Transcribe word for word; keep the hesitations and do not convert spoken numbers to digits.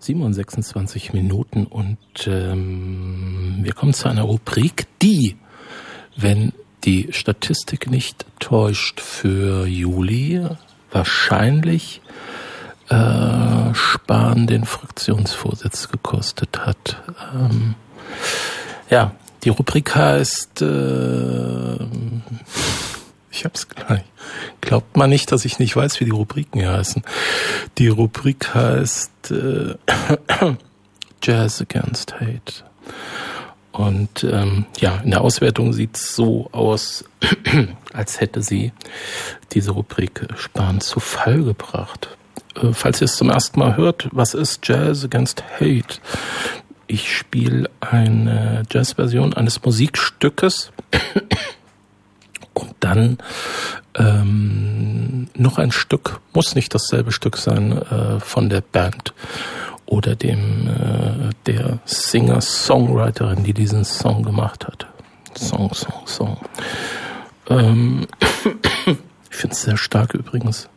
sieben Uhr sechsundzwanzig Minuten und ähm, wir kommen zu einer Rubrik, die, wenn die Statistik nicht täuscht, für Juli wahrscheinlich äh, Spahn den Fraktionsvorsitz gekostet hat. Ähm, ja, die Rubrik heißt, äh, ich hab's gleich. Glaubt man nicht, dass ich nicht weiß, wie die Rubriken heißen. Die Rubrik heißt äh, Jazz Against Hate. Und ähm, ja, in der Auswertung sieht's so aus, als hätte sie diese Rubrik Spahn zu Fall gebracht. Äh, falls ihr es zum ersten Mal hört, was ist Jazz Against Hate? Ich spiele eine Jazzversion eines Musikstückes und dann ähm, noch ein Stück, muss nicht dasselbe Stück sein, äh, von der Band oder dem äh, der Singer-Songwriterin, die diesen Song gemacht hat. Song, Song, Song. Ähm, ich finde es sehr stark übrigens.